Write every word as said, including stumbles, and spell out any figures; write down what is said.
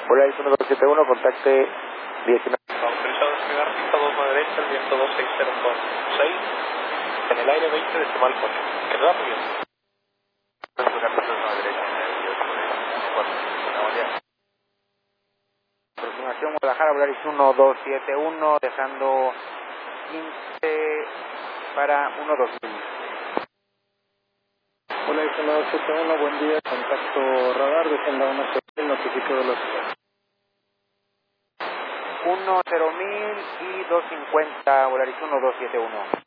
Polaris uno dos siete uno, contacte diecinueve. Autorizado a despegar, pista dos a derecha, el viento dos seis cero con seis, en el aire veinte decimal cuatro. Que rápido. Aproximación Guadalajara, Polaris uno dos siete uno, dejando quince para uno dos mil. Polaris uno dos siete uno, buen día, contacto radar, descienda uno cero mil, notifico velocidad. uno cero mil y dos cincuenta, Polaris uno dos siete uno.